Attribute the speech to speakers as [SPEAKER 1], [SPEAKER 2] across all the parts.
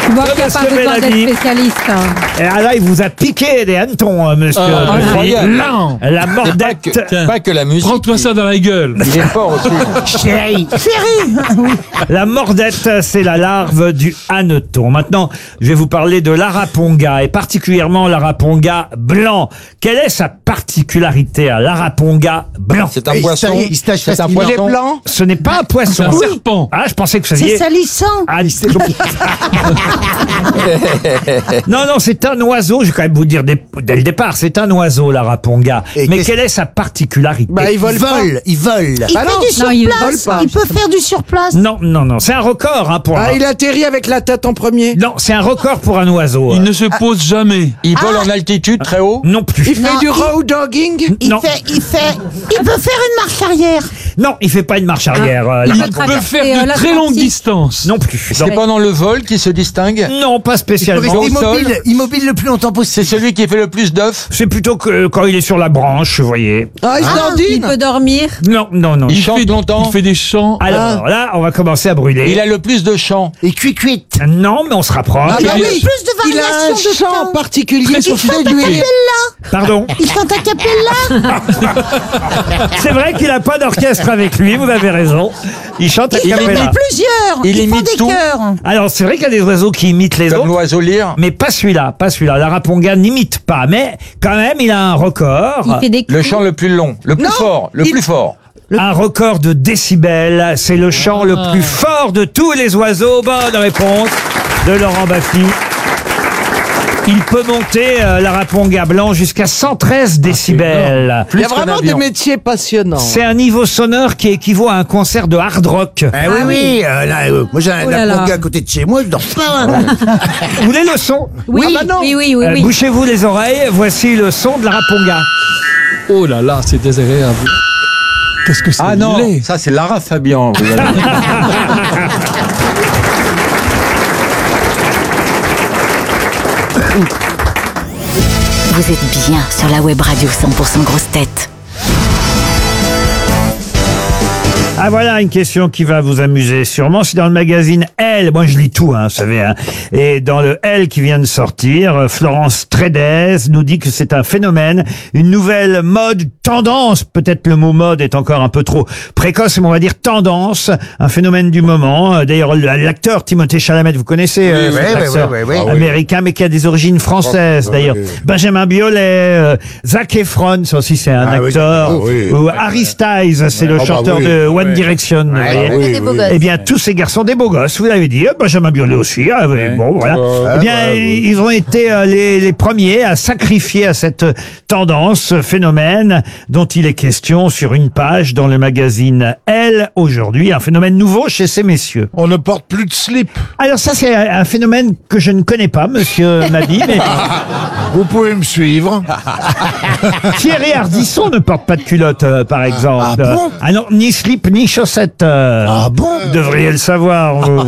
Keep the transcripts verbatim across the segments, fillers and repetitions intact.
[SPEAKER 1] Tu vois qu'il n'y a
[SPEAKER 2] Monsieur
[SPEAKER 1] pas besoin
[SPEAKER 2] Bellamy.
[SPEAKER 1] d'être spécialiste. hein.
[SPEAKER 2] Et ah là, il vous a piqué des hannetons, euh, monsieur.
[SPEAKER 3] Ah,
[SPEAKER 2] Bellamy.
[SPEAKER 3] incroyable.
[SPEAKER 4] Non.
[SPEAKER 2] La
[SPEAKER 3] C'est pas
[SPEAKER 2] mordette.
[SPEAKER 3] que, pas que la musique.
[SPEAKER 4] Prends-toi ça dans la gueule.
[SPEAKER 3] Il est fort aussi.
[SPEAKER 2] Chérie. La mordette, c'est la larve du hanneton. Maintenant, je vais vous parler de l'araponga, et particulièrement l'araponga blanc. Quelle est sa particularité à l'araponga blanc?
[SPEAKER 3] C'est un
[SPEAKER 5] Et
[SPEAKER 3] poisson.
[SPEAKER 5] ça y est, il se tâche
[SPEAKER 3] C'est un
[SPEAKER 5] facilement.
[SPEAKER 6] Il est
[SPEAKER 3] poisson.
[SPEAKER 6] blanc.
[SPEAKER 2] Ce n'est pas un poisson.
[SPEAKER 4] C'est un serpent.
[SPEAKER 2] Ah, je pensais que vous
[SPEAKER 6] C'est
[SPEAKER 2] saviez.
[SPEAKER 6] salissant.
[SPEAKER 2] Ah, c'est donc- non, non, c'est un oiseau. Je vais quand même vous dire dès, dès le départ, c'est un oiseau, l'araponga.
[SPEAKER 5] Et
[SPEAKER 2] Mais
[SPEAKER 5] qu'est-ce-
[SPEAKER 2] quelle est sa particularité?
[SPEAKER 6] Bah, il
[SPEAKER 5] Il
[SPEAKER 6] vole pas.
[SPEAKER 5] vole, il vole.
[SPEAKER 6] Il
[SPEAKER 7] Bah
[SPEAKER 6] fait
[SPEAKER 7] non.
[SPEAKER 6] du
[SPEAKER 1] Non, il
[SPEAKER 6] surplace.
[SPEAKER 1] vole
[SPEAKER 6] Il,
[SPEAKER 1] pas.
[SPEAKER 6] peut faire du surplace.
[SPEAKER 2] Non, non, non. C'est un record hein, pour.
[SPEAKER 6] Ah,
[SPEAKER 2] un...
[SPEAKER 6] il atterrit avec la tête en premier.
[SPEAKER 2] Non, c'est un record pour un oiseau.
[SPEAKER 4] Il ne se pose jamais.
[SPEAKER 3] Il vole en altitude très haut.
[SPEAKER 2] Non plus.
[SPEAKER 6] Il fait
[SPEAKER 7] Non,
[SPEAKER 6] du
[SPEAKER 7] il-
[SPEAKER 6] road dogging.
[SPEAKER 7] Il
[SPEAKER 2] Non.
[SPEAKER 7] fait, il fait, il peut faire une marche arrière.
[SPEAKER 2] Non, il fait pas une marche arrière. euh,
[SPEAKER 4] Il
[SPEAKER 2] la-
[SPEAKER 4] peut
[SPEAKER 1] traverser,
[SPEAKER 4] faire
[SPEAKER 1] euh,
[SPEAKER 4] de très
[SPEAKER 1] l'Atlantique.
[SPEAKER 4] longues distances.
[SPEAKER 2] Non plus.
[SPEAKER 3] C'est
[SPEAKER 2] Non.
[SPEAKER 3] pendant le vol qu'il se distingue.
[SPEAKER 2] Non, pas
[SPEAKER 5] Il faut
[SPEAKER 2] spécialement.
[SPEAKER 5] rester
[SPEAKER 3] au
[SPEAKER 5] immobile,
[SPEAKER 3] sol.
[SPEAKER 5] immobile le plus longtemps
[SPEAKER 3] C'est
[SPEAKER 5] possible.
[SPEAKER 3] celui qui fait le plus d'œufs.
[SPEAKER 2] C'est plutôt que quand il est sur la branche, vous voyez.
[SPEAKER 6] Ah, il
[SPEAKER 1] Il
[SPEAKER 6] dandine.
[SPEAKER 1] peut dormir.
[SPEAKER 2] Non, non, non.
[SPEAKER 3] Il
[SPEAKER 4] Il
[SPEAKER 3] chante
[SPEAKER 4] fait,
[SPEAKER 3] longtemps.
[SPEAKER 4] il fait des chants.
[SPEAKER 2] Alors là, on va commencer à brûler.
[SPEAKER 3] Il a le plus de chants.
[SPEAKER 5] Et cuit-cuit.
[SPEAKER 2] Non, mais on se rapproche.
[SPEAKER 6] Ah, bah
[SPEAKER 7] Il a
[SPEAKER 6] oui.
[SPEAKER 7] plus de
[SPEAKER 6] Il a un
[SPEAKER 7] variations de
[SPEAKER 6] chant
[SPEAKER 7] chant.
[SPEAKER 6] particulier.
[SPEAKER 4] Très
[SPEAKER 6] Il fait
[SPEAKER 4] sophistiqué.
[SPEAKER 6] du
[SPEAKER 2] Pardon.
[SPEAKER 7] Il chante à cappella.
[SPEAKER 2] C'est vrai qu'il a pas d'orchestre avec lui, vous avez raison. Il chante à
[SPEAKER 7] Il en
[SPEAKER 2] cappella.
[SPEAKER 7] a plusieurs.
[SPEAKER 3] Il
[SPEAKER 7] Ils font
[SPEAKER 3] imite
[SPEAKER 7] des
[SPEAKER 3] tout.
[SPEAKER 7] chœurs.
[SPEAKER 2] Alors, c'est vrai qu'il y a des oiseaux qui imitent les
[SPEAKER 3] Comme
[SPEAKER 2] autres.
[SPEAKER 3] l'oiseau lyre.
[SPEAKER 2] Mais pas celui-là, pas celui-là. L'araponga n'imite pas, mais quand même, il a un record.
[SPEAKER 1] Il fait des
[SPEAKER 3] Le
[SPEAKER 1] cris.
[SPEAKER 3] chant le plus long. Le plus
[SPEAKER 6] Non,
[SPEAKER 3] fort. Le
[SPEAKER 6] il-
[SPEAKER 3] plus fort.
[SPEAKER 2] Un record de décibels. C'est le chant le plus fort de tous les oiseaux. Bonne réponse de Laurent Baffy. Il peut monter, euh, l'araponga blanc, jusqu'à cent treize décibels.
[SPEAKER 6] Il y a
[SPEAKER 3] qu'un
[SPEAKER 6] vraiment des
[SPEAKER 3] avion.
[SPEAKER 6] métiers passionnants.
[SPEAKER 2] C'est un niveau sonore qui équivaut à un concert de hard rock.
[SPEAKER 5] Ah oui, oui. euh, là, euh, moi, j'ai un
[SPEAKER 1] Oh là là.
[SPEAKER 5] lapin à côté de chez moi, je dors pas. hein.
[SPEAKER 2] Vous voulez le son?
[SPEAKER 1] Oui,
[SPEAKER 6] Ah bah non.
[SPEAKER 1] oui, oui, oui.
[SPEAKER 2] Euh,
[SPEAKER 1] oui.
[SPEAKER 2] Bouchez-vous les oreilles. Voici le son de l'araponga.
[SPEAKER 4] Oh là là, c'est désagréable. Qu'est-ce que c'est
[SPEAKER 3] Ah non,
[SPEAKER 4] laid.
[SPEAKER 3] ça c'est Lara Fabian. vous allez dire.
[SPEAKER 8] Vous êtes bien sur la web radio cent pour cent grosse tête.
[SPEAKER 2] Ah voilà une question qui va vous amuser sûrement. C'est dans le magazine Elle. Moi je lis tout, hein, vous savez. Hein. Et dans le Elle qui vient de sortir, euh, Florence Trédez nous dit que c'est un phénomène, une nouvelle mode, tendance. Peut-être le mot mode est encore un peu trop précoce, mais on va dire tendance, un phénomène du moment. Euh, D'ailleurs l'acteur Timothée Chalamet, vous connaissez euh,
[SPEAKER 5] Oui,
[SPEAKER 2] cet
[SPEAKER 5] oui,
[SPEAKER 2] acteur
[SPEAKER 5] oui, oui, oui.
[SPEAKER 2] américain, mais qui a des origines françaises d'ailleurs. Benjamin Biolay, euh, Zac Efron, ça aussi c'est un
[SPEAKER 5] Ah oui,
[SPEAKER 2] acteur.
[SPEAKER 5] ah oui.
[SPEAKER 2] Ou Harry Styles, c'est le
[SPEAKER 5] Ah bah
[SPEAKER 2] chanteur
[SPEAKER 5] oui.
[SPEAKER 2] de One Direction. vous voyez.
[SPEAKER 5] oui,
[SPEAKER 7] Des beaux
[SPEAKER 5] oui.
[SPEAKER 7] gosses.
[SPEAKER 2] Eh bien, tous ces garçons, des beaux gosses, vous l'avez dit, euh, Benjamin Biolay aussi, ah, oui, bon, voilà.
[SPEAKER 5] Ah,
[SPEAKER 2] eh bien,
[SPEAKER 5] bah, oui.
[SPEAKER 2] ils ont été euh, les, les premiers à sacrifier à cette tendance, ce phénomène dont il est question sur une page dans le magazine Elle, aujourd'hui, un phénomène nouveau chez ces messieurs.
[SPEAKER 9] On ne porte plus de slip.
[SPEAKER 2] Alors ça, c'est un un phénomène que je ne connais pas, monsieur Mabie, mais
[SPEAKER 9] Vous pouvez me suivre.
[SPEAKER 2] Thierry Ardisson ne porte pas de culotte, euh, par exemple.
[SPEAKER 5] Ah bon
[SPEAKER 2] Ah non, ni slip, ni chaussettes. euh,
[SPEAKER 5] Ah bon
[SPEAKER 2] Vous devriez le savoir, vous.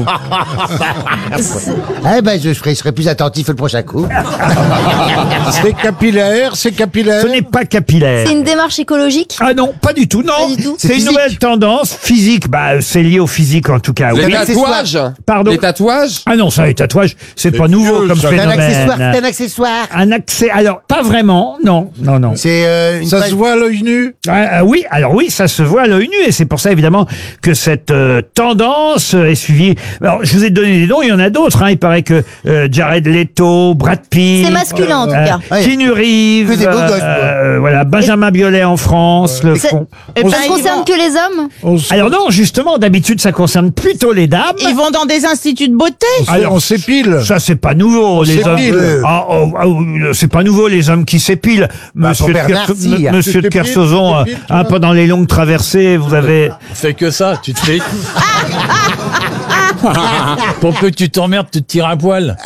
[SPEAKER 5] Eh ben, je serai, je serai plus attentif le prochain coup.
[SPEAKER 9] C'est capillaire, c'est capillaire.
[SPEAKER 2] Ce n'est pas capillaire.
[SPEAKER 7] C'est une démarche écologique.
[SPEAKER 2] Ah non, pas du tout, non.
[SPEAKER 7] Pas du tout.
[SPEAKER 2] C'est
[SPEAKER 5] C'est
[SPEAKER 2] une
[SPEAKER 5] physique.
[SPEAKER 2] nouvelle tendance physique. Bah, c'est lié au physique en tout cas.
[SPEAKER 10] Les
[SPEAKER 2] Oui.
[SPEAKER 10] tatouages
[SPEAKER 2] Pardon.
[SPEAKER 10] Les tatouages
[SPEAKER 2] Ah non, ça, les tatouages, c'est pas nouveau
[SPEAKER 9] vieux,
[SPEAKER 2] comme
[SPEAKER 9] ça.
[SPEAKER 5] C'est un
[SPEAKER 2] phénomène.
[SPEAKER 5] accessoire, c'est un accessoire.
[SPEAKER 2] Un accès. Alors, pas vraiment. Non, non, non.
[SPEAKER 5] C'est euh, une
[SPEAKER 9] Ça
[SPEAKER 5] page-
[SPEAKER 9] se voit à l'œil nu.
[SPEAKER 2] Ah, ah oui, alors oui, ça se voit à l'œil nu et c'est pour ça évidemment que cette euh, tendance euh, est suivie. Alors, je vous ai donné des noms, il y en a d'autres. Hein. Il paraît que euh, Jared Leto, Brad Pitt,
[SPEAKER 7] C'est masculin en tout
[SPEAKER 2] euh,
[SPEAKER 7] cas.
[SPEAKER 5] Ouais.
[SPEAKER 2] Keanu Reeves,
[SPEAKER 5] Que des beaux gosses, quoi.
[SPEAKER 2] euh, voilà, Benjamin Biolay en France, le
[SPEAKER 7] C'est-
[SPEAKER 2] font.
[SPEAKER 7] Et
[SPEAKER 9] On
[SPEAKER 7] ça
[SPEAKER 9] se-
[SPEAKER 7] concerne que les hommes.
[SPEAKER 9] On, s-
[SPEAKER 2] Alors non, justement, d'habitude, ça concerne plutôt les dames.
[SPEAKER 7] Ils vont dans des instituts de beauté.
[SPEAKER 2] Alors,
[SPEAKER 9] on s'épile.
[SPEAKER 2] Ça, c'est pas nouveau, les hommes.
[SPEAKER 9] s'épile.
[SPEAKER 2] Ah, oh, ah, oui, c'est pas nouveau, les hommes qui s'épilent. Monsieur,
[SPEAKER 5] pour
[SPEAKER 2] de,
[SPEAKER 5] Bernard,
[SPEAKER 2] Kerso-
[SPEAKER 5] si.
[SPEAKER 2] M- Monsieur
[SPEAKER 9] Tu
[SPEAKER 2] de
[SPEAKER 9] t'épiles,
[SPEAKER 2] Kersauzon,
[SPEAKER 9] tu
[SPEAKER 2] euh,
[SPEAKER 9] t'épiles,
[SPEAKER 2] hein,
[SPEAKER 9] toi
[SPEAKER 2] pendant les longues traversées, vous avez...
[SPEAKER 11] Fais que ça, tu te fais. Pour peu que tu t'emmerdes, tu te tires à poil.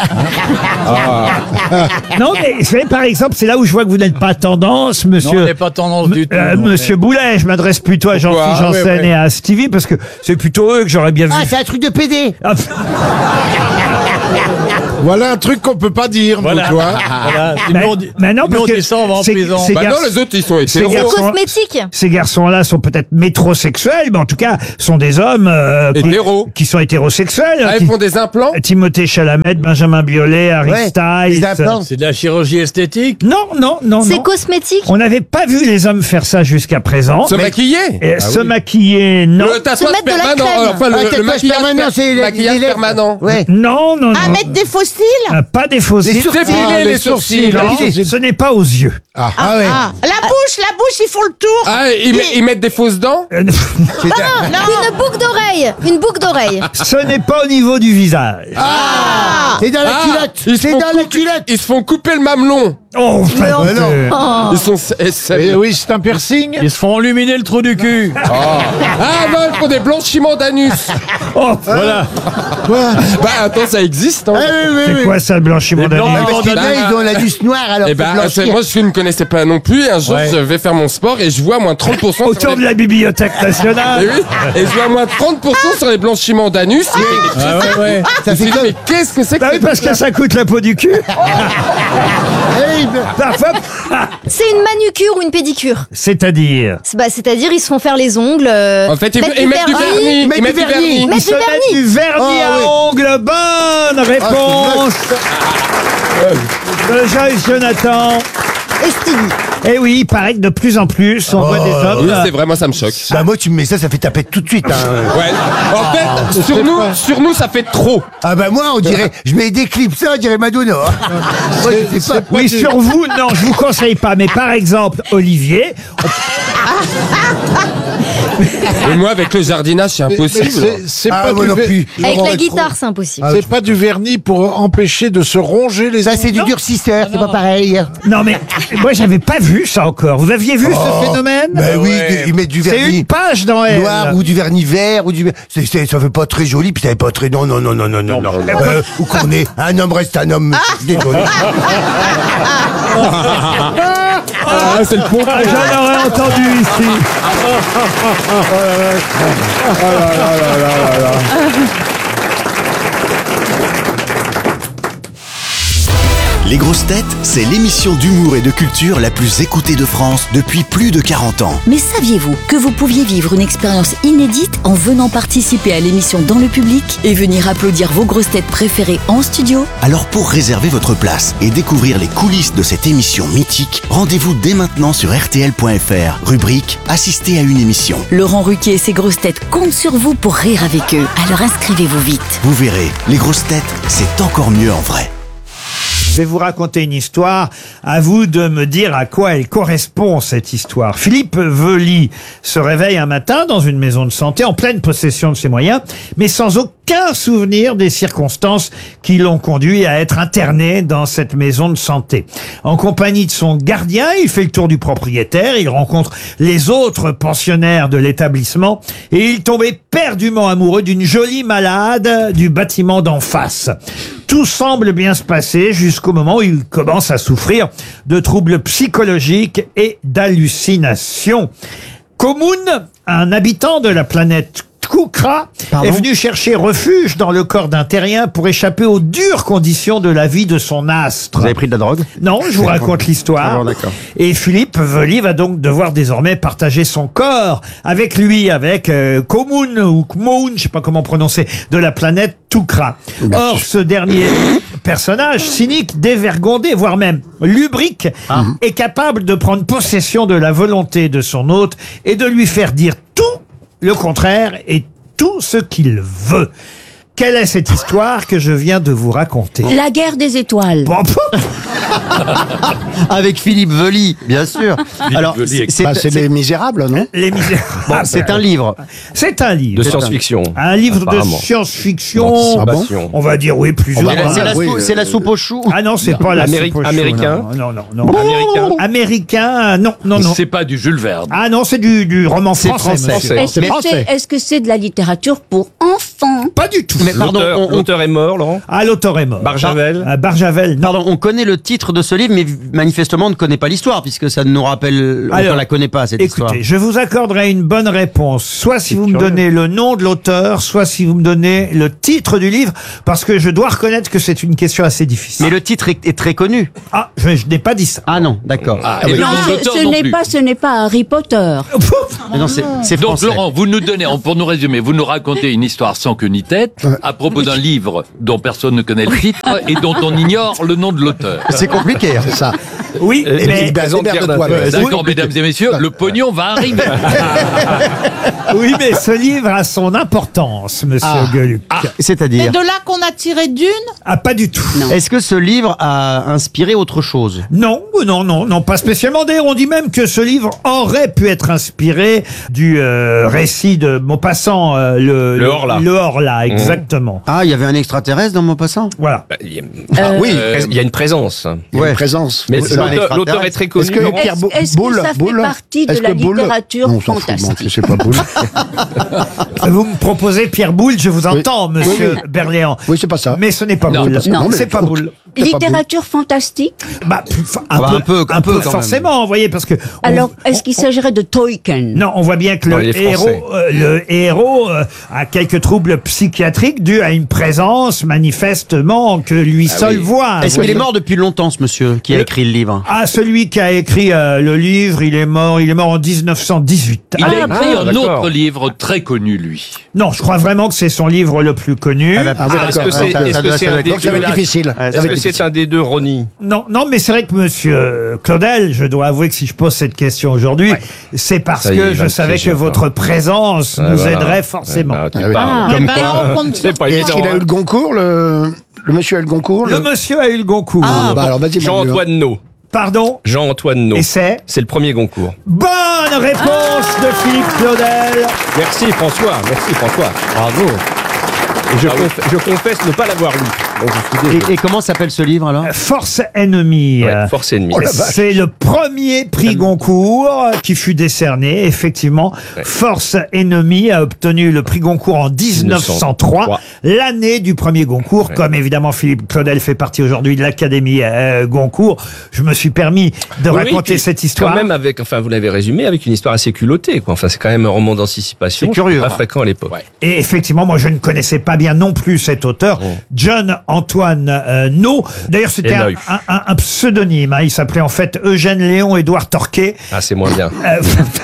[SPEAKER 2] Non, mais vous savez, par exemple, c'est là où je vois que vous n'êtes pas tendance,
[SPEAKER 11] Non, on
[SPEAKER 2] monsieur.
[SPEAKER 11] n'est pas tendance du tout.
[SPEAKER 2] Euh,
[SPEAKER 11] non.
[SPEAKER 2] monsieur Boulet, je m'adresse plutôt à
[SPEAKER 9] Pourquoi
[SPEAKER 2] Jean-Philippe
[SPEAKER 9] Ah, ouais,
[SPEAKER 2] Janssen
[SPEAKER 9] ouais.
[SPEAKER 2] et à Stevie, parce que c'est plutôt eux que j'aurais bien vu.
[SPEAKER 5] Ah, c'est un truc de pédé.
[SPEAKER 2] Ah,
[SPEAKER 9] Voilà un truc qu'on peut pas dire,
[SPEAKER 11] Voilà.
[SPEAKER 9] nous, toi.
[SPEAKER 11] Voilà.
[SPEAKER 2] Mais-
[SPEAKER 11] Nous, on dit,
[SPEAKER 2] mais non,
[SPEAKER 11] nous,
[SPEAKER 2] parce
[SPEAKER 11] on
[SPEAKER 2] que
[SPEAKER 11] dit ça, on va en
[SPEAKER 2] c'est-
[SPEAKER 11] prison.
[SPEAKER 2] c'est-
[SPEAKER 3] Bah
[SPEAKER 2] Ces
[SPEAKER 3] non,
[SPEAKER 2] garçons-
[SPEAKER 3] les autres, ils sont
[SPEAKER 2] Ces
[SPEAKER 3] hétéros.
[SPEAKER 2] garçons-
[SPEAKER 7] Cosmétique.
[SPEAKER 2] Ces garçons-là sont peut-être métrosexuels, mais en tout cas, sont des hommes euh, qui-
[SPEAKER 3] Hétéros.
[SPEAKER 2] qui sont hétérosexuels.
[SPEAKER 3] Ah,
[SPEAKER 2] qui-
[SPEAKER 3] ils font des implants?
[SPEAKER 2] Timothée Chalamet, Benjamin Biolay, Harry
[SPEAKER 5] Ouais,
[SPEAKER 2] Styles.
[SPEAKER 5] les implants.
[SPEAKER 11] C'est de la chirurgie esthétique.
[SPEAKER 2] Non, non, non,
[SPEAKER 7] C'est
[SPEAKER 2] non.
[SPEAKER 7] cosmétique.
[SPEAKER 2] On n'avait pas vu les hommes faire ça jusqu'à présent.
[SPEAKER 3] Se maquiller?
[SPEAKER 2] Et se maquiller, non.
[SPEAKER 3] Le tatouage
[SPEAKER 7] mettre de la
[SPEAKER 3] permanent,
[SPEAKER 7] crème.
[SPEAKER 3] enfin
[SPEAKER 5] Ah,
[SPEAKER 3] le, le
[SPEAKER 5] tatouage
[SPEAKER 3] maquillage
[SPEAKER 5] permanent,
[SPEAKER 3] per-
[SPEAKER 5] c'est les-
[SPEAKER 3] maquillage
[SPEAKER 5] les lèvres.
[SPEAKER 3] permanent.
[SPEAKER 5] Ouais.
[SPEAKER 2] Non, non, non.
[SPEAKER 6] À mettre des faux cils.
[SPEAKER 2] Ah, pas des fossiles.
[SPEAKER 5] Les sourcils.
[SPEAKER 3] Dépiler
[SPEAKER 9] Ah,
[SPEAKER 3] les
[SPEAKER 9] les
[SPEAKER 3] sourcils.
[SPEAKER 9] sourcils.
[SPEAKER 3] hein.
[SPEAKER 2] Non, ce n'est pas aux yeux.
[SPEAKER 9] Ah,
[SPEAKER 5] Ah ouais.
[SPEAKER 6] Ah, la bouche, la bouche, ils font le tour.
[SPEAKER 3] Ah, ils, met- ils mettent des fausses dents?
[SPEAKER 2] Euh,
[SPEAKER 7] Une boucle d'oreille. Une boucle d'oreille.
[SPEAKER 2] Ce n'est pas au niveau du visage.
[SPEAKER 5] Ah, c'est dans la
[SPEAKER 3] Ah,
[SPEAKER 5] culotte.
[SPEAKER 3] ils se
[SPEAKER 5] C'est
[SPEAKER 3] font
[SPEAKER 5] dans la
[SPEAKER 3] couper-
[SPEAKER 5] culotte.
[SPEAKER 3] Ils se font couper le mamelon.
[SPEAKER 2] Oh, enfin,
[SPEAKER 5] Mais non.
[SPEAKER 2] euh,
[SPEAKER 3] Ils sont S M.
[SPEAKER 9] Eh oui, c'est un piercing.
[SPEAKER 11] Ils se font illuminer le trou du cul.
[SPEAKER 3] Ah non, ils font des blanchiments d'anus.
[SPEAKER 2] oh,
[SPEAKER 11] Voilà.
[SPEAKER 3] Bah attends, ça existe. Hein.
[SPEAKER 5] Ah, oui, oui,
[SPEAKER 2] c'est
[SPEAKER 5] oui.
[SPEAKER 2] quoi ça, le blanchiment
[SPEAKER 11] Les
[SPEAKER 2] d'anus
[SPEAKER 11] blancs-
[SPEAKER 5] Parce qu'il y en a, ils ont l'anus noir, alors
[SPEAKER 3] Eh
[SPEAKER 5] faut
[SPEAKER 3] ben,
[SPEAKER 5] blanchir.
[SPEAKER 3] c'est- moi je ne connaissais pas non plus. Et un jour,
[SPEAKER 11] Ouais.
[SPEAKER 3] je vais faire mon sport et je vois moins trente pour cent sur
[SPEAKER 2] autour de
[SPEAKER 3] les...
[SPEAKER 2] la Bibliothèque
[SPEAKER 3] Et
[SPEAKER 2] nationale.
[SPEAKER 3] oui, et je vois moins trente pour cent sur les blanchiments d'anus.
[SPEAKER 11] Ah ouais, ouais.
[SPEAKER 3] Je me suis dit, mais qu'est-ce que c'est que
[SPEAKER 2] Bah oui,
[SPEAKER 3] cette-
[SPEAKER 2] parce que ça coûte la peau du cul.
[SPEAKER 5] Eh, ben,
[SPEAKER 2] Parfois,
[SPEAKER 7] C'est une manucure ou une pédicure.
[SPEAKER 2] c'est-à-dire.
[SPEAKER 7] C'est- Bah, c'est-à-dire, ils se font faire les ongles. euh,
[SPEAKER 3] En fait, ils,
[SPEAKER 7] mettre
[SPEAKER 3] ils mettent du vernis.
[SPEAKER 5] mettent
[SPEAKER 3] Ils mettent
[SPEAKER 5] du
[SPEAKER 3] du vernis.
[SPEAKER 5] vernis.
[SPEAKER 2] Ils
[SPEAKER 7] Mettre
[SPEAKER 2] se
[SPEAKER 7] du
[SPEAKER 2] mettent
[SPEAKER 7] vernis.
[SPEAKER 2] du vernis
[SPEAKER 5] Ah,
[SPEAKER 2] à
[SPEAKER 5] oui.
[SPEAKER 2] ongles. Bonne réponse de Joyce Jonathan.
[SPEAKER 7] Et Stevie.
[SPEAKER 2] Eh oui, il paraît que de plus en plus, on voit des hommes.
[SPEAKER 3] Oui, c'est vrai, moi ça me choque.
[SPEAKER 5] Bah moi tu me mets ça, ça fait taper tout de suite. Hein.
[SPEAKER 3] Ouais. En fait, sur nous, sur nous, ça fait trop.
[SPEAKER 5] Ah bah moi on dirait, je mets des clips ça, on dirait Madonna. hein. Moi je sais pas.
[SPEAKER 2] Oui, sur vous, non, je vous conseille pas. Mais par exemple, Olivier,
[SPEAKER 3] Et moi, avec le jardinage, c'est
[SPEAKER 9] Mais- mais
[SPEAKER 3] impossible.
[SPEAKER 9] c'est- C'est
[SPEAKER 5] Ah
[SPEAKER 9] pas,
[SPEAKER 5] moi
[SPEAKER 9] du
[SPEAKER 5] non
[SPEAKER 9] ver-
[SPEAKER 5] plus.
[SPEAKER 7] Avec
[SPEAKER 5] Laurent
[SPEAKER 7] la
[SPEAKER 5] est
[SPEAKER 7] guitare, c'est impossible.
[SPEAKER 9] c'est pas du vernis pour empêcher de se ronger les
[SPEAKER 5] Ça c'est du durcisseur, c'est pas pareil.
[SPEAKER 2] non mais moi j'avais pas vu ça encore. Vous aviez vu ce phénomène
[SPEAKER 5] Bah oui,
[SPEAKER 11] ouais.
[SPEAKER 5] ils mettent du
[SPEAKER 2] C'est
[SPEAKER 5] vernis
[SPEAKER 2] une page dans elle.
[SPEAKER 5] noir ou du vernis vert ou du c'est, c'est- ça fait pas très joli puis ça fait pas très non non non non non non non. Euh, où qu'on est, un homme reste un homme. Désolé.
[SPEAKER 3] Ah, c'est le pont.
[SPEAKER 2] Ah, j'en aurais entendu ici.
[SPEAKER 1] Les grosses têtes, c'est l'émission d'humour et de culture la plus écoutée de France depuis plus de quarante ans.
[SPEAKER 8] Mais saviez-vous que vous pouviez vivre une expérience inédite en venant participer à l'émission dans le public et venir applaudir vos grosses têtes préférées en studio?
[SPEAKER 1] Alors pour réserver votre place et découvrir les coulisses de cette émission mythique, rendez-vous dès maintenant sur R T L point F R, rubrique Assister à une émission.
[SPEAKER 8] Laurent Ruquier et ses grosses têtes comptent sur vous pour rire avec eux. Alors inscrivez-vous vite.
[SPEAKER 1] Vous verrez, les grosses têtes, c'est encore mieux en vrai.
[SPEAKER 2] Je vais vous raconter une histoire. À vous de me dire à quoi elle correspond, cette histoire. Philippe Vely se réveille un matin dans une maison de santé en pleine possession de ses moyens, mais sans aucun souvenir des circonstances qui l'ont conduit à être interné dans cette maison de santé. En compagnie de son gardien, il fait le tour du propriétaire, il rencontre les autres pensionnaires de l'établissement et il tombe éperdument amoureux d'une jolie malade du bâtiment d'en face. Tout semble bien se passer jusqu'au moment où il commence à souffrir de troubles psychologiques et d'hallucinations. Komoun, un habitant de la planète Koukra, est venu chercher refuge dans le corps d'un terrien pour échapper aux dures conditions de la vie de son astre.
[SPEAKER 5] Vous avez pris de la drogue?
[SPEAKER 2] Non, je vous raconte l'histoire.
[SPEAKER 5] Ah bon, d'accord.
[SPEAKER 2] Et Philippe Vely va donc devoir désormais partager son corps avec lui, avec euh, Komoun ou Kmoun, je sais pas comment prononcer, de la planète Toukra. Or, ce dernier personnage cynique, dévergondé, voire même lubrique, est capable de prendre possession de la volonté de son hôte et de lui faire dire tout le contraire et tout ce qu'il veut. Quelle est cette histoire que je viens de vous raconter?
[SPEAKER 8] La guerre des étoiles.
[SPEAKER 2] Bon,
[SPEAKER 10] Avec Philippe Vely, bien sûr. Alors,
[SPEAKER 11] Vely,
[SPEAKER 10] c'est
[SPEAKER 9] Bah, c'est les Misérables, non?
[SPEAKER 2] Les Misérables.
[SPEAKER 10] bon, c'est un livre.
[SPEAKER 2] C'est un livre.
[SPEAKER 3] De science-fiction.
[SPEAKER 2] Un livre
[SPEAKER 3] Apparemment.
[SPEAKER 2] de science-fiction.
[SPEAKER 3] D'anticipation.
[SPEAKER 2] On va dire oui, plus ou
[SPEAKER 10] C'est
[SPEAKER 2] moins.
[SPEAKER 10] la, c'est la
[SPEAKER 9] oui,
[SPEAKER 10] sou-
[SPEAKER 9] euh,
[SPEAKER 10] c'est la soupe aux choux.
[SPEAKER 2] Ah non, c'est pas la
[SPEAKER 3] Améri-
[SPEAKER 2] soupe aux choux,
[SPEAKER 3] américain.
[SPEAKER 2] Non, non, non. non.
[SPEAKER 11] Américain.
[SPEAKER 2] Américain, non, non, non.
[SPEAKER 11] C'est pas du Jules Verne.
[SPEAKER 2] Ah non, c'est du, du roman
[SPEAKER 10] C'est
[SPEAKER 2] français.
[SPEAKER 10] français.
[SPEAKER 2] monsieur.
[SPEAKER 3] Français.
[SPEAKER 8] Est-ce
[SPEAKER 10] Mais-
[SPEAKER 8] que c'est est-ce que c'est de la littérature pour enfants?
[SPEAKER 2] Pas du tout.
[SPEAKER 10] Mais Mais pardon,
[SPEAKER 3] L'auteur-
[SPEAKER 10] on- on-
[SPEAKER 3] L'auteur est mort, Laurent.
[SPEAKER 2] Ah, l'auteur est mort.
[SPEAKER 3] Barjavel.
[SPEAKER 2] Ah, Barjavel, non.
[SPEAKER 10] Pardon, on connaît le titre de ce livre, mais manifestement on ne connaît pas l'histoire, puisque ça nous rappelle, on
[SPEAKER 2] Alors,
[SPEAKER 10] ne la connaît pas, cette histoire.
[SPEAKER 2] Écoutez, je vous accorderai une bonne réponse, soit si vous me donnez le nom de l'auteur, soit si vous me donnez le titre du livre, parce que je dois reconnaître que c'est une question assez difficile.
[SPEAKER 10] Mais le titre est, est très connu.
[SPEAKER 2] Ah, je, je n'ai pas dit ça.
[SPEAKER 10] Ah non, d'accord.
[SPEAKER 11] Ah,
[SPEAKER 10] Ah
[SPEAKER 11] et
[SPEAKER 10] oui.
[SPEAKER 11] le
[SPEAKER 7] Non,
[SPEAKER 11] nom de
[SPEAKER 7] ce,
[SPEAKER 11] l'auteur
[SPEAKER 7] ce
[SPEAKER 11] non
[SPEAKER 7] n'est
[SPEAKER 11] plus.
[SPEAKER 7] pas, ce n'est pas Harry Potter.
[SPEAKER 10] Mais non, c'est c'est
[SPEAKER 11] Donc
[SPEAKER 10] français.
[SPEAKER 11] Laurent, vous nous donnez, pour nous résumer, vous nous racontez une histoire sans queue ni tête à propos d'un livre dont personne ne connaît le titre et dont on ignore le nom de l'auteur.
[SPEAKER 10] C'est compliqué. Hein.
[SPEAKER 9] C'est ça.
[SPEAKER 2] Oui,
[SPEAKER 3] Et
[SPEAKER 2] mais,
[SPEAKER 3] puis, Bazan de Pierre
[SPEAKER 9] Démerde-toi,
[SPEAKER 3] David.
[SPEAKER 9] ouais.
[SPEAKER 11] D'accord, mesdames et messieurs, le pognon va arriver.
[SPEAKER 2] oui, mais ce livre a son importance, monsieur
[SPEAKER 9] Ah.
[SPEAKER 2] Gueluc. Ah.
[SPEAKER 6] C'est
[SPEAKER 10] C'est-à-dire.
[SPEAKER 6] de là qu'on a tiré Dune.
[SPEAKER 2] pas du tout.
[SPEAKER 10] Est-ce que ce livre a inspiré autre chose?
[SPEAKER 2] Non, non, non, non, pas spécialement. D'ailleurs, on dit même que ce livre aurait pu être inspiré du euh, récit de Maupassant, euh, le,
[SPEAKER 3] Le Horla.
[SPEAKER 2] Le Horla, exactement.
[SPEAKER 10] Ah, il y avait un extraterrestre dans Maupassant?
[SPEAKER 2] Voilà.
[SPEAKER 3] Bah, il y a- Ah oui, il y a une présence.
[SPEAKER 9] Il y a
[SPEAKER 10] Ouais.
[SPEAKER 9] une présence.
[SPEAKER 3] Mais
[SPEAKER 10] C'est un
[SPEAKER 3] l'auteur-
[SPEAKER 10] extraterrestre.
[SPEAKER 3] l'auteur est très connu.
[SPEAKER 9] Est-ce que
[SPEAKER 3] Laurent.
[SPEAKER 9] Pierre
[SPEAKER 7] Est-ce-
[SPEAKER 9] Bou-
[SPEAKER 7] est-ce que
[SPEAKER 9] Boulle,
[SPEAKER 7] ça fait
[SPEAKER 9] Boulle
[SPEAKER 7] partie de
[SPEAKER 9] Est-ce
[SPEAKER 7] la
[SPEAKER 9] que Boulle-
[SPEAKER 7] littérature
[SPEAKER 9] Non, on s'en fout,
[SPEAKER 7] fantastique
[SPEAKER 9] donc, c'est pas Boulle.
[SPEAKER 2] Vous me proposez Pierre Boulle, je vous entends, monsieur
[SPEAKER 9] Oui, oui.
[SPEAKER 2] Berléand.
[SPEAKER 9] Oui, c'est pas ça.
[SPEAKER 2] Mais ce n'est pas
[SPEAKER 11] Non,
[SPEAKER 2] Boulle.
[SPEAKER 9] c'est pas ça.
[SPEAKER 7] Non,
[SPEAKER 9] mais
[SPEAKER 2] c'est pas
[SPEAKER 9] faut-
[SPEAKER 2] Boulle.
[SPEAKER 9] c'est pas Boulle.
[SPEAKER 7] Littérature fantastique.
[SPEAKER 2] Bah, plus- un,
[SPEAKER 10] Ah bah,
[SPEAKER 2] peu,
[SPEAKER 10] un peu, un peu, quand même.
[SPEAKER 2] forcément, vous voyez, parce que. on-
[SPEAKER 7] Alors,
[SPEAKER 2] on-
[SPEAKER 7] est-ce qu'il s'agirait de Tolkien?
[SPEAKER 2] Non, on voit bien que
[SPEAKER 3] Non,
[SPEAKER 2] le
[SPEAKER 3] il est français.
[SPEAKER 2] héros, euh, le héros euh, a quelques troubles psychiatriques dus à une présence manifestement que lui seul
[SPEAKER 3] oui.
[SPEAKER 2] voit.
[SPEAKER 10] Est-ce
[SPEAKER 2] Vous
[SPEAKER 10] qu'il est
[SPEAKER 2] voyez.
[SPEAKER 10] mort depuis longtemps, ce monsieur, qui a
[SPEAKER 2] Le-
[SPEAKER 10] écrit le livre?
[SPEAKER 2] Ah, celui qui a écrit euh, le livre, il est mort, il est mort en dix-neuf cent dix-huit.
[SPEAKER 11] Il a
[SPEAKER 2] Ah,
[SPEAKER 11] écrit
[SPEAKER 3] ah,
[SPEAKER 11] un
[SPEAKER 3] d'accord.
[SPEAKER 11] autre livre très connu, lui.
[SPEAKER 2] non, je crois vraiment que c'est son livre le plus connu.
[SPEAKER 10] Ah, bah,
[SPEAKER 9] Ah oui,
[SPEAKER 3] Ah, est-ce
[SPEAKER 9] d'accord.
[SPEAKER 3] que c'est
[SPEAKER 10] ça-
[SPEAKER 3] est-ce
[SPEAKER 10] ça
[SPEAKER 3] que
[SPEAKER 10] doit-
[SPEAKER 3] c'est
[SPEAKER 10] ça
[SPEAKER 3] un
[SPEAKER 10] doit
[SPEAKER 3] des
[SPEAKER 9] Donc ça va être
[SPEAKER 3] deux
[SPEAKER 9] difficile. Ça va
[SPEAKER 3] Est-ce
[SPEAKER 9] être
[SPEAKER 3] que
[SPEAKER 9] difficile.
[SPEAKER 3] c'est un des deux Ronnie?
[SPEAKER 2] Non, non, mais c'est vrai que monsieur euh, Claudel, je dois avouer que si je pose cette question aujourd'hui, c'est parce
[SPEAKER 3] Ça y est,
[SPEAKER 2] que
[SPEAKER 3] il
[SPEAKER 2] je
[SPEAKER 3] va me
[SPEAKER 2] savais
[SPEAKER 3] piéger
[SPEAKER 2] que
[SPEAKER 3] encore.
[SPEAKER 2] votre présence
[SPEAKER 3] Ouais,
[SPEAKER 2] nous
[SPEAKER 3] voilà.
[SPEAKER 2] aiderait forcément.
[SPEAKER 3] Eh ben, tu
[SPEAKER 9] Ah oui.
[SPEAKER 3] parles.
[SPEAKER 6] Eh
[SPEAKER 3] Comme
[SPEAKER 6] ben,
[SPEAKER 3] quoi,
[SPEAKER 6] on compte-
[SPEAKER 3] c'est pas
[SPEAKER 9] Et est-ce
[SPEAKER 3] évident.
[SPEAKER 9] qu'il a eu
[SPEAKER 3] hein.
[SPEAKER 9] le Goncourt, le... le monsieur a eu le Goncourt
[SPEAKER 2] Le
[SPEAKER 9] le-
[SPEAKER 2] monsieur a eu le Goncourt.
[SPEAKER 9] Ah, bah alors vas-y, mon vieux.
[SPEAKER 3] Jean-Antoine No.
[SPEAKER 2] Pardon.
[SPEAKER 3] Jean-Antoine No.
[SPEAKER 2] Et c'est
[SPEAKER 3] C'est le premier Goncourt.
[SPEAKER 2] bonne réponse de Philippe Claudel.
[SPEAKER 3] Merci François, merci François. Bravo. Et je, conf- je confesse ne pas l'avoir lu. Donc je suis désolé.
[SPEAKER 10] Et, et comment s'appelle ce livre, alors?
[SPEAKER 2] Force ennemie.
[SPEAKER 3] Ouais,
[SPEAKER 2] Euh,
[SPEAKER 3] Force ennemie.
[SPEAKER 2] C'est le premier prix Goncourt qui fut décerné, effectivement.
[SPEAKER 3] Ouais.
[SPEAKER 2] Force ennemie a obtenu le prix Goncourt en dix-neuf cent trois, l'année du premier Goncourt.
[SPEAKER 3] Ouais.
[SPEAKER 2] Comme évidemment Philippe Claudel fait partie aujourd'hui de l'Académie euh, Goncourt, je me suis permis de
[SPEAKER 3] Oui,
[SPEAKER 2] raconter
[SPEAKER 3] puis
[SPEAKER 2] cette histoire.
[SPEAKER 3] Quand même avec, enfin vous l'avez résumé, avec une histoire assez culottée, quoi. Enfin c'est quand même un roman d'anticipation.
[SPEAKER 10] C'est curieux,
[SPEAKER 3] Pas
[SPEAKER 10] hein.
[SPEAKER 3] fréquent à l'époque.
[SPEAKER 2] Et effectivement, moi, je ne connaissais pas bien non plus cet auteur, John Antoine euh, No. D'ailleurs, c'était
[SPEAKER 3] Et
[SPEAKER 2] un,
[SPEAKER 3] l'œil.
[SPEAKER 2] un- un- un pseudonyme. Hein. Il s'appelait en fait Eugène Léon Édouard Torquay.
[SPEAKER 3] Ah c'est moins bien.
[SPEAKER 2] Euh,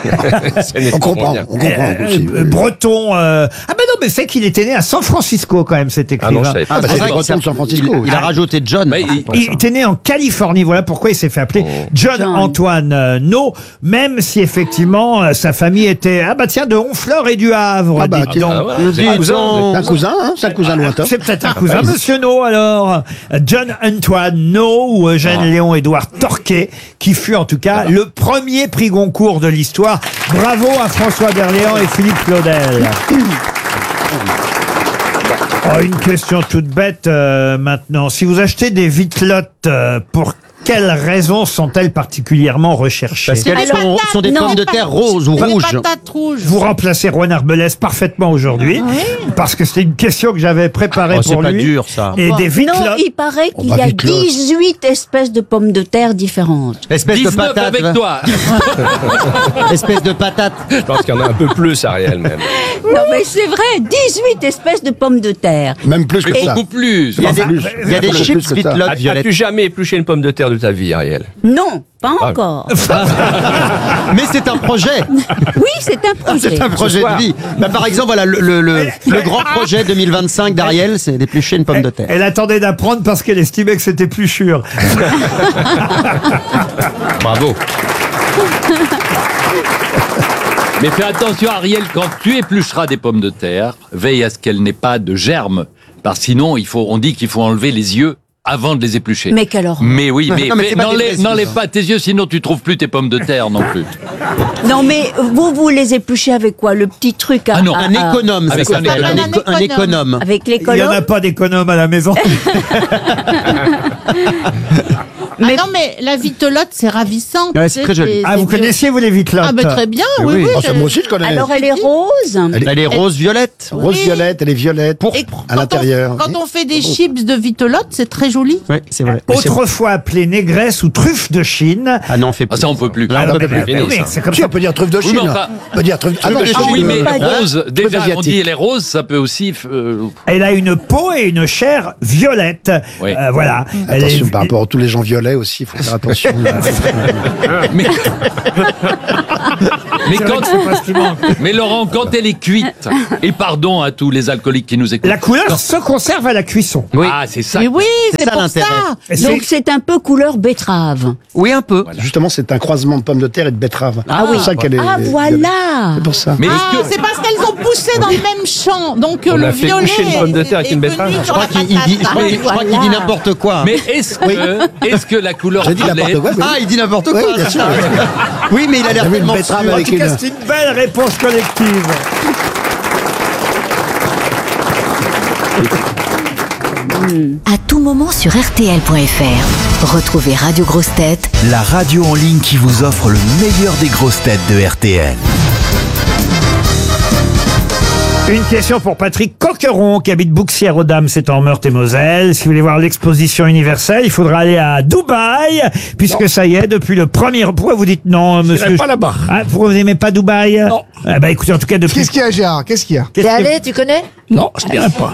[SPEAKER 3] C'est nettement
[SPEAKER 9] On comprend,
[SPEAKER 3] moins bien.
[SPEAKER 9] on comprend.
[SPEAKER 2] euh,
[SPEAKER 9] aussi.
[SPEAKER 2] euh, breton. euh, Ah ben non, mais c'est qu'il était né à San Francisco quand même, cet
[SPEAKER 3] Ah non,
[SPEAKER 2] écrivain.
[SPEAKER 3] je savais pas.
[SPEAKER 10] Ah, bah,
[SPEAKER 9] c'est
[SPEAKER 10] c'est vrai
[SPEAKER 9] breton
[SPEAKER 10] qu'il
[SPEAKER 9] de San Francisco.
[SPEAKER 10] il, il a rajouté John.
[SPEAKER 11] Mais il-
[SPEAKER 2] Il était né en Californie, voilà pourquoi il s'est fait appeler John,
[SPEAKER 7] John.
[SPEAKER 2] Antoine euh, No, même si effectivement euh, sa famille était ah bah tiens de Honfleur et du Havre.
[SPEAKER 9] Ah bah,
[SPEAKER 2] dites
[SPEAKER 9] tiens.
[SPEAKER 2] donc.
[SPEAKER 3] Ah, voilà.
[SPEAKER 10] Le
[SPEAKER 3] C'est
[SPEAKER 10] dit-
[SPEAKER 3] un cousin,
[SPEAKER 10] on-
[SPEAKER 9] C'est un cousin, hein, c'est un cousin lointain.
[SPEAKER 2] C'est peut-être un cousin, monsieur No, alors. John Antoine No ou Eugène Léon Édouard Torquay, qui fut en tout cas le premier prix Goncourt de l'histoire. Bravo à François Berléand et Philippe Claudel. Oh, une question toute bête euh, maintenant. Si vous achetez des vitelottes, euh, pour quelles raisons sont-elles particulièrement recherchées?
[SPEAKER 10] Parce qu'elles
[SPEAKER 6] Les
[SPEAKER 10] sont,
[SPEAKER 6] patates,
[SPEAKER 10] sont des
[SPEAKER 7] non,
[SPEAKER 10] pommes de
[SPEAKER 6] pas-
[SPEAKER 10] terre roses ou
[SPEAKER 6] C'est les
[SPEAKER 10] rouges.
[SPEAKER 6] patates rouges.
[SPEAKER 2] Vous remplacez Juan Arbelès parfaitement aujourd'hui, parce que c'était une question que j'avais préparée
[SPEAKER 10] Oh, c'est
[SPEAKER 2] pour
[SPEAKER 10] pas
[SPEAKER 2] lui.
[SPEAKER 10] dur, ça.
[SPEAKER 2] Et des
[SPEAKER 7] Non,
[SPEAKER 2] vitelottes.
[SPEAKER 7] il paraît qu'il
[SPEAKER 9] bah,
[SPEAKER 7] y a
[SPEAKER 9] vite-le.
[SPEAKER 7] dix-huit espèces de pommes de terre différentes.
[SPEAKER 10] Espèce de
[SPEAKER 11] dix-neuf
[SPEAKER 10] patate.
[SPEAKER 11] avec
[SPEAKER 10] va.
[SPEAKER 11] toi.
[SPEAKER 10] Espèce de patate.
[SPEAKER 3] Je pense qu'il y en a un peu plus, Ariel, même.
[SPEAKER 7] Non, mais c'est vrai, dix-huit espèces de pommes de terre.
[SPEAKER 9] Même plus que
[SPEAKER 11] Mais
[SPEAKER 9] ça.
[SPEAKER 11] beaucoup plus.
[SPEAKER 10] Il y a des,
[SPEAKER 9] plus.
[SPEAKER 10] il y a des
[SPEAKER 9] Plus
[SPEAKER 10] chips
[SPEAKER 9] que ça.
[SPEAKER 10] vitelottes
[SPEAKER 3] As-
[SPEAKER 10] violettes.
[SPEAKER 3] As-tu jamais épluché une pomme de terre de ta vie, Ariel?
[SPEAKER 7] Non, pas
[SPEAKER 3] Ah.
[SPEAKER 7] encore.
[SPEAKER 10] Mais c'est un projet.
[SPEAKER 7] Oui, c'est un projet.
[SPEAKER 10] C'est un projet
[SPEAKER 3] soir.
[SPEAKER 10] de vie. Bah, par exemple, voilà, le, le, le, le grand projet deux mille vingt-cinq d'Ariel, c'est d'éplucher une pomme de terre.
[SPEAKER 2] Elle attendait d'apprendre parce qu'elle estimait que c'était plus sûr.
[SPEAKER 3] Bravo.
[SPEAKER 11] Mais fais attention, Ariel, quand tu éplucheras des pommes de terre, veille à ce qu'elles n'aient pas de germes. Parce que sinon, il faut, on dit qu'il faut enlever les yeux avant de les éplucher.
[SPEAKER 7] Mais quelle horreur.
[SPEAKER 11] Mais oui, mais,
[SPEAKER 10] Non, mais
[SPEAKER 11] mais
[SPEAKER 10] c'est pas des
[SPEAKER 11] n'enlève
[SPEAKER 10] vrais
[SPEAKER 11] n'enlève
[SPEAKER 10] yeux.
[SPEAKER 11] pas tes yeux, sinon tu trouves plus tes pommes de terre non plus.
[SPEAKER 7] Non, mais vous, vous les épluchez avec quoi? Le petit truc à,
[SPEAKER 11] Ah non,
[SPEAKER 7] à-
[SPEAKER 10] Un
[SPEAKER 7] à-
[SPEAKER 10] économe, ça
[SPEAKER 11] Avec un
[SPEAKER 10] s'appelle. Un,
[SPEAKER 6] économe.
[SPEAKER 10] éco- un économe.
[SPEAKER 7] avec les
[SPEAKER 2] Il n'y en a
[SPEAKER 7] colonnes.
[SPEAKER 2] pas d'économe à la maison.
[SPEAKER 6] Ah non, mais la vitelotte, c'est ravissant.
[SPEAKER 10] Ouais,
[SPEAKER 6] tu
[SPEAKER 10] c'est
[SPEAKER 6] sais,
[SPEAKER 10] très joli.
[SPEAKER 2] Ah, vous connaissiez, vous, les vitelottes?
[SPEAKER 6] Ah, bah, très bien, oui, oui.
[SPEAKER 9] Oh, ça,
[SPEAKER 6] je-
[SPEAKER 9] moi aussi, je connais.
[SPEAKER 7] Alors elle est rose.
[SPEAKER 10] Elle est rose-violette.
[SPEAKER 6] Oui.
[SPEAKER 9] Rose-violette, elle est violette.
[SPEAKER 6] Et
[SPEAKER 9] à
[SPEAKER 6] quand on-
[SPEAKER 9] l'intérieur.
[SPEAKER 6] Quand on fait des chips de vitelotte, c'est très joli.
[SPEAKER 10] Oui, c'est vrai.
[SPEAKER 2] Autrefois appelée négresse ou truffe de Chine.
[SPEAKER 10] Ah non, on fait
[SPEAKER 11] Ah,
[SPEAKER 10] plus.
[SPEAKER 11] ça, on peut plus.
[SPEAKER 10] Là, on
[SPEAKER 2] Ah,
[SPEAKER 10] peut
[SPEAKER 2] mais-
[SPEAKER 10] plus.
[SPEAKER 2] mais
[SPEAKER 11] fini,
[SPEAKER 2] oui,
[SPEAKER 11] ça.
[SPEAKER 2] c'est comme
[SPEAKER 5] Tu
[SPEAKER 2] ça.
[SPEAKER 5] peux dire truffe de
[SPEAKER 11] Oui,
[SPEAKER 5] Chine.
[SPEAKER 11] mais enfin-
[SPEAKER 5] On peut dire truffe,
[SPEAKER 10] Ah,
[SPEAKER 5] truffe de
[SPEAKER 10] bah,
[SPEAKER 11] Ah
[SPEAKER 5] Chine.
[SPEAKER 11] oui, mais
[SPEAKER 5] euh,
[SPEAKER 11] rose,
[SPEAKER 5] hein,
[SPEAKER 11] déjà,
[SPEAKER 5] asiatique.
[SPEAKER 11] on dit elle est rose, ça peut aussi... euh,
[SPEAKER 2] Elle a une peau et une chair violette.
[SPEAKER 11] Oui.
[SPEAKER 2] Euh, voilà. Elle
[SPEAKER 9] Attention,
[SPEAKER 2] est-
[SPEAKER 9] par rapport à tous les gens violets aussi, il faut faire attention.
[SPEAKER 11] Mais, mais,
[SPEAKER 2] C'est vrai
[SPEAKER 11] quand,
[SPEAKER 2] que c'est pas ce qui manque.
[SPEAKER 11] mais Laurent, quand elle est cuite, et pardon à tous les alcooliques qui nous écoutent.
[SPEAKER 2] La couleur
[SPEAKER 11] Quand-
[SPEAKER 2] se conserve à la cuisson.
[SPEAKER 10] Oui.
[SPEAKER 11] Ah, c'est ça.
[SPEAKER 6] Mais oui,
[SPEAKER 10] C'est
[SPEAKER 6] c'est
[SPEAKER 10] ça
[SPEAKER 6] pour
[SPEAKER 10] l'intérêt.
[SPEAKER 6] ça.
[SPEAKER 2] Et c'est-
[SPEAKER 7] Donc c'est un peu couleur betterave.
[SPEAKER 10] Oui, un peu.
[SPEAKER 9] Justement, c'est un croisement de pommes de terre et de betterave.
[SPEAKER 10] Ah
[SPEAKER 9] c'est
[SPEAKER 10] oui.
[SPEAKER 9] pour ça qu'elle est.
[SPEAKER 7] Ah voilà.
[SPEAKER 9] C'est pour ça.
[SPEAKER 11] Mais
[SPEAKER 6] Ah,
[SPEAKER 11] est-ce que...
[SPEAKER 6] c'est parce qu'elles ont poussé dans le même champ. Donc euh,
[SPEAKER 3] On
[SPEAKER 6] le
[SPEAKER 3] a fait
[SPEAKER 6] violet.
[SPEAKER 3] coucher une pomme de terre avec
[SPEAKER 6] est-
[SPEAKER 3] une
[SPEAKER 6] est
[SPEAKER 3] betterave.
[SPEAKER 6] venu
[SPEAKER 10] Je
[SPEAKER 6] sur
[SPEAKER 10] crois
[SPEAKER 6] la
[SPEAKER 10] qu'il il dit, je crois
[SPEAKER 6] patate.
[SPEAKER 10] qu'il- je crois qu'il dit n'importe quoi.
[SPEAKER 11] Mais est-ce que, est-ce que la couleur
[SPEAKER 5] J'ai dit n'importe
[SPEAKER 11] violette...
[SPEAKER 5] quoi. mais-
[SPEAKER 10] Ah, il dit n'importe quoi.
[SPEAKER 5] Oui, bien sûr.
[SPEAKER 10] Oui, mais il a l'air
[SPEAKER 5] J'avais une
[SPEAKER 10] tellement
[SPEAKER 5] betterave
[SPEAKER 10] sûr.
[SPEAKER 2] En
[SPEAKER 5] avec
[SPEAKER 2] tout cas,
[SPEAKER 5] une-
[SPEAKER 2] c'est une belle réponse collective.
[SPEAKER 8] À tout moment sur R T L point F R. Retrouvez Radio Grosses Têtes
[SPEAKER 1] La radio en ligne qui vous offre le meilleur des grosses têtes de R T L.
[SPEAKER 2] Une question pour Patrick Coqueron qui habite Bouxières-aux-Dames, c'est en Meurthe-et-Moselle. Si vous voulez voir l'exposition universelle, il faudra aller à Dubaï, puisque ça y est, depuis le premier... Pourquoi vous dites non, monsieur?
[SPEAKER 9] pas là-bas.
[SPEAKER 2] Ah, pourquoi vous n'aimez pas Dubaï?
[SPEAKER 9] Non.
[SPEAKER 2] Ah bah écoutez, en tout cas, depuis...
[SPEAKER 9] Qu'est-ce qu'il y a, Gérard? Qu'est-ce qu'il y a
[SPEAKER 2] Qu'est-ce
[SPEAKER 7] T'es
[SPEAKER 2] que-
[SPEAKER 7] allé, tu connais?
[SPEAKER 9] Non, je dirais pas.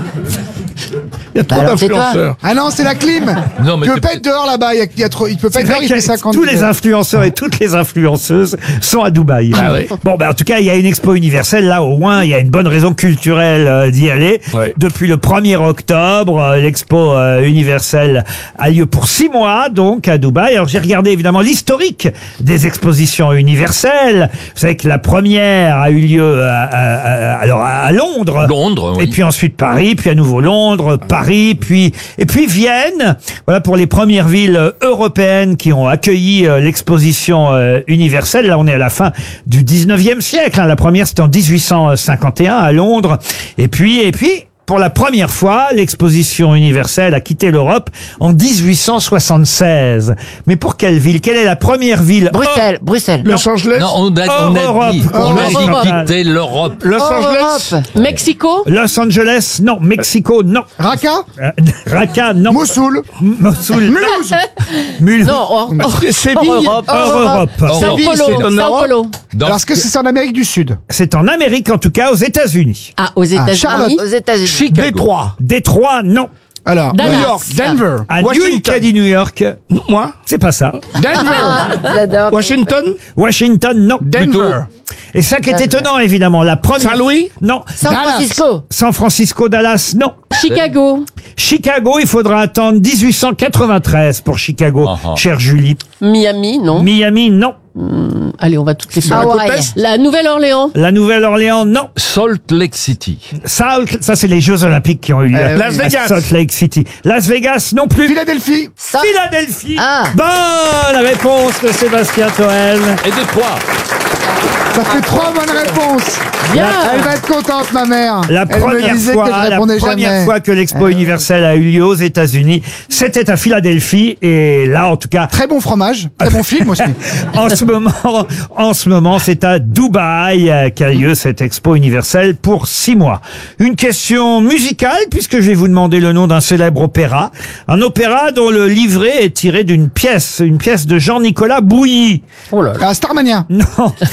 [SPEAKER 9] Il y a trop
[SPEAKER 7] alors, c'est toi.
[SPEAKER 9] d'influenceurs.
[SPEAKER 12] Ah non, c'est la clim.
[SPEAKER 11] Non, mais
[SPEAKER 12] Tu peux
[SPEAKER 11] t'es
[SPEAKER 12] pas
[SPEAKER 11] pas-
[SPEAKER 12] être dehors là-bas. Il y a, il y a trop. Il peut pas
[SPEAKER 2] C'est
[SPEAKER 12] être
[SPEAKER 2] vrai
[SPEAKER 12] dehors. Il
[SPEAKER 2] que
[SPEAKER 12] fait cinquante.
[SPEAKER 2] tous les influenceurs et toutes les influenceuses sont à Dubaï.
[SPEAKER 9] Ah oui.
[SPEAKER 2] Bon, ben en tout cas, il y a une expo universelle. Là, au moins, il y a une bonne raison culturelle euh, d'y aller.
[SPEAKER 9] Ouais.
[SPEAKER 2] Depuis le premier octobre, euh, l'expo euh, universelle a lieu pour six mois, donc à Dubaï. Alors, j'ai regardé évidemment l'historique des expositions universelles. Vous savez que la première a eu lieu à, à- à- alors à Londres.
[SPEAKER 11] Londres, oui.
[SPEAKER 2] Et puis ensuite Paris, puis à nouveau Londres, Paris, puis et puis Vienne. Voilà pour les premières villes euh, européennes qui ont accueilli euh, l'exposition euh, universelle. Là, on est à la fin du dix-neuvième siècle. Hein. La première, c'était en dix-huit cent cinquante et un à Londres. Et puis, et puis. Pour la première fois, l'exposition universelle a quitté l'Europe en dix-huit cent soixante-seize. Mais pour quelle ville? Quelle est la première ville?
[SPEAKER 7] Bruxelles, Bruxelles.
[SPEAKER 9] Los Angeles.
[SPEAKER 11] Non, on a, on
[SPEAKER 2] Hors
[SPEAKER 11] a dit,
[SPEAKER 2] Europe.
[SPEAKER 11] on a
[SPEAKER 2] Hors
[SPEAKER 11] dit
[SPEAKER 2] Europe.
[SPEAKER 11] quitter l'Europe.
[SPEAKER 9] Los Angeles.
[SPEAKER 7] Mexico.
[SPEAKER 2] Los Angeles, non. Mexico, non.
[SPEAKER 12] Raqqa,
[SPEAKER 2] Euh, Raqqa, non.
[SPEAKER 12] Mossoul,
[SPEAKER 2] M- Mossoul,
[SPEAKER 12] Mulhouse.
[SPEAKER 2] Mulhouse.
[SPEAKER 7] Non, hors, hors,
[SPEAKER 9] Séville.
[SPEAKER 7] hors Europe.
[SPEAKER 2] Hors Europe.
[SPEAKER 11] Hors
[SPEAKER 7] Sao
[SPEAKER 11] Europe.
[SPEAKER 7] Paulo.
[SPEAKER 9] c'est en
[SPEAKER 7] Sao
[SPEAKER 9] Europe.
[SPEAKER 7] Paulo.
[SPEAKER 11] Dans-
[SPEAKER 12] Alors, est-ce que c'est en Amérique du Sud?
[SPEAKER 2] C'est en Amérique, en tout cas, aux États-Unis.
[SPEAKER 7] Ah, aux États-Unis.
[SPEAKER 12] Charlotte.
[SPEAKER 7] Aux États-Unis.
[SPEAKER 11] Chicago.
[SPEAKER 9] Détroit.
[SPEAKER 2] Détroit, non.
[SPEAKER 12] Alors,
[SPEAKER 7] Dallas.
[SPEAKER 12] New York, Denver,
[SPEAKER 2] À New York,
[SPEAKER 9] Washington.
[SPEAKER 2] a dit New York.
[SPEAKER 9] Moi.
[SPEAKER 2] C'est pas ça.
[SPEAKER 9] Denver.
[SPEAKER 7] J'adore.
[SPEAKER 9] Washington.
[SPEAKER 2] Washington, non.
[SPEAKER 9] Denver.
[SPEAKER 2] Et ça qui est étonnant, évidemment, la première...
[SPEAKER 9] Saint-Louis.
[SPEAKER 2] Non.
[SPEAKER 7] San Francisco.
[SPEAKER 2] San Francisco, Dallas, non.
[SPEAKER 7] Chicago.
[SPEAKER 2] Chicago, il faudra attendre dix-huit cent quatre-vingt-treize pour Chicago,
[SPEAKER 11] Ah, ah.
[SPEAKER 2] chère Julie.
[SPEAKER 7] Miami, non.
[SPEAKER 2] Miami, non.
[SPEAKER 7] Allez, on va toutes les faire.
[SPEAKER 9] Hawaï. côte est.
[SPEAKER 7] La Nouvelle-Orléans.
[SPEAKER 2] La Nouvelle-Orléans, non.
[SPEAKER 11] Salt Lake City.
[SPEAKER 2] Ça, ça c'est les Jeux Olympiques qui ont eu lieu.
[SPEAKER 12] Euh,
[SPEAKER 9] Las
[SPEAKER 2] à
[SPEAKER 9] Vegas.
[SPEAKER 2] Salt Lake City. Las Vegas, non plus.
[SPEAKER 12] Philadelphie,
[SPEAKER 2] Philadelphie.
[SPEAKER 7] Ah.
[SPEAKER 2] Bonne réponse de Sébastien Toen.
[SPEAKER 11] Et Détroit.
[SPEAKER 12] ça fait trois bonnes réponses.
[SPEAKER 7] Bien.
[SPEAKER 12] Elle va être contente, ma mère.
[SPEAKER 2] La
[SPEAKER 12] Elle me
[SPEAKER 2] première
[SPEAKER 12] disait
[SPEAKER 2] fois,
[SPEAKER 12] que je
[SPEAKER 2] la
[SPEAKER 12] répondais
[SPEAKER 2] première
[SPEAKER 12] jamais.
[SPEAKER 2] fois que l'expo universelle a eu lieu aux États-Unis, c'était à Philadelphie. Et là, en tout cas,
[SPEAKER 12] Très bon fromage, très bon film aussi.
[SPEAKER 2] en ce moment, en ce moment, c'est à Dubaï euh, qu'a lieu cette expo universelle pour six mois. Une question musicale, puisque je vais vous demander le nom d'un célèbre opéra. Un opéra dont le livret est tiré d'une pièce, une pièce de Jean-Nicolas Bouilly.
[SPEAKER 7] Oh là là.
[SPEAKER 12] Ah, Starmania.
[SPEAKER 2] Non.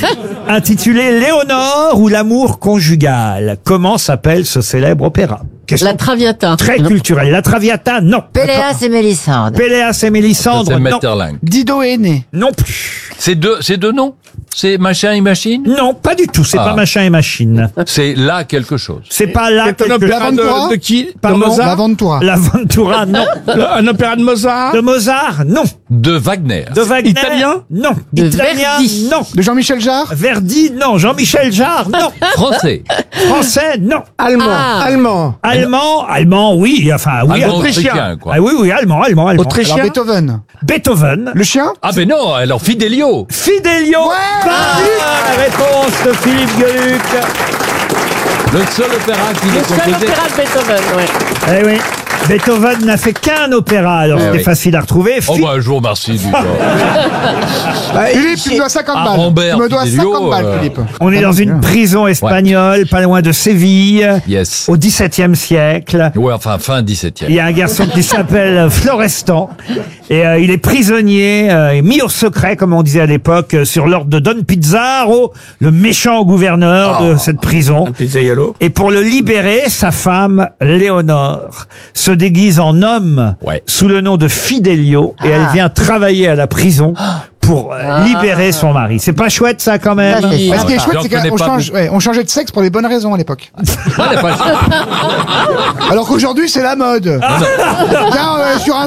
[SPEAKER 2] Intitulé Léonore ou l'amour conjugal. Comment s'appelle ce célèbre opéra? Question
[SPEAKER 7] La Traviata.
[SPEAKER 2] très culturelle. La Traviata, non.
[SPEAKER 7] Péléas et Mélissande.
[SPEAKER 2] Péléas et Mélisandre,
[SPEAKER 11] C'est
[SPEAKER 2] non.
[SPEAKER 11] Metterling.
[SPEAKER 12] Dido est né.
[SPEAKER 2] Non plus.
[SPEAKER 11] C'est deux, c'est deux noms. C'est machin et machine.
[SPEAKER 2] Non, pas du tout. C'est
[SPEAKER 11] Ah.
[SPEAKER 2] pas machin et machine.
[SPEAKER 11] C'est là quelque chose.
[SPEAKER 2] C'est pas là
[SPEAKER 9] C'est un
[SPEAKER 2] quelque
[SPEAKER 9] opéra
[SPEAKER 2] chose.
[SPEAKER 12] Ventura
[SPEAKER 9] de, de qui De
[SPEAKER 2] Pardon
[SPEAKER 9] Mozart.
[SPEAKER 12] La Ventura.
[SPEAKER 2] La Ventura, non.
[SPEAKER 9] Le- Un opéra de Mozart.
[SPEAKER 2] De Mozart, non.
[SPEAKER 11] De Wagner.
[SPEAKER 2] De Wagner,
[SPEAKER 9] Italien
[SPEAKER 2] non.
[SPEAKER 7] De
[SPEAKER 2] Italien,
[SPEAKER 7] Verdi.
[SPEAKER 2] non.
[SPEAKER 12] De Jean-Michel Jarre.
[SPEAKER 2] Verdi, non. Jean-Michel Jarre, non.
[SPEAKER 11] Français.
[SPEAKER 2] Français, non.
[SPEAKER 9] Allemand.
[SPEAKER 7] Ah.
[SPEAKER 9] Allemand.
[SPEAKER 2] Allemand, allemand, oui. Enfin, oui.
[SPEAKER 11] Allemand,
[SPEAKER 9] Autrichien.
[SPEAKER 11] autrichien, quoi.
[SPEAKER 2] Ah oui, oui, allemand, allemand, allemand.
[SPEAKER 9] Autrichien.
[SPEAKER 12] Alors Beethoven.
[SPEAKER 2] Beethoven.
[SPEAKER 12] Le chien.
[SPEAKER 11] Ah ben non, alors Fidelio.
[SPEAKER 2] Fidelio. Bonne réponse de Philippe Gueluc.
[SPEAKER 11] Le seul opéra qui
[SPEAKER 7] Le
[SPEAKER 11] est
[SPEAKER 7] seul
[SPEAKER 11] composé.
[SPEAKER 7] opéra de Beethoven, ouais.
[SPEAKER 2] Eh oui. Beethoven n'a fait qu'un opéra, alors
[SPEAKER 11] Eh
[SPEAKER 2] c'était
[SPEAKER 11] oui.
[SPEAKER 2] facile à retrouver.
[SPEAKER 11] Oh
[SPEAKER 2] Fi-
[SPEAKER 11] bah je vous remercie du
[SPEAKER 12] Philippe, tu me dois cinquante
[SPEAKER 11] Ah,
[SPEAKER 12] balles.
[SPEAKER 11] Rambert,
[SPEAKER 12] tu me dois
[SPEAKER 11] Fidelio,
[SPEAKER 12] cinquante balles,
[SPEAKER 11] euh,
[SPEAKER 12] Philippe.
[SPEAKER 2] On est dans une prison espagnole, pas loin de Séville,
[SPEAKER 11] Yes.
[SPEAKER 2] au dix-septième siècle.
[SPEAKER 11] Ouais, enfin fin
[SPEAKER 2] Il
[SPEAKER 11] dix-septième.
[SPEAKER 2] y a un garçon qui s'appelle Florestan et euh, il est prisonnier, euh, et mis au secret, comme on disait à l'époque, euh, sur l'ordre de Don Pizarro, le méchant gouverneur de cette prison. Et pour le libérer, sa femme, Léonore, se déguise en homme
[SPEAKER 11] Ouais.
[SPEAKER 2] sous le nom de Fidelio et elle vient travailler à la prison pour euh, libérer son mari. C'est pas chouette ça quand même?
[SPEAKER 7] Ça, c'est
[SPEAKER 12] Ce qui est
[SPEAKER 11] J'en
[SPEAKER 12] chouette, c'est
[SPEAKER 11] connais
[SPEAKER 12] qu'on
[SPEAKER 11] pas
[SPEAKER 12] change, ouais, on changeait de sexe pour les bonnes raisons à l'époque. Alors qu'aujourd'hui, c'est la mode. Tiens, euh, sur un